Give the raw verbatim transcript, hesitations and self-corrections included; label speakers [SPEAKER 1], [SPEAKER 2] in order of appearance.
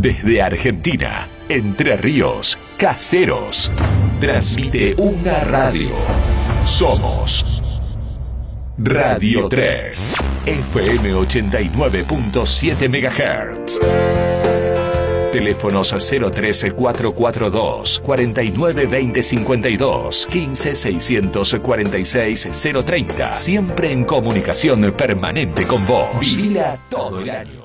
[SPEAKER 1] Desde Argentina, Entre Ríos, Caseros. Transmite una radio. Somos Radio tres, F M ochenta y nueve punto siete megahertz. Teléfonos cero trece, cuatrocientos cuarenta y dos, cuarenta y nueve, veinte, cincuenta y dos, quince, seiscientos cuarenta y seis, cero treinta. Siempre en comunicación permanente con vos. Vivila todo el año.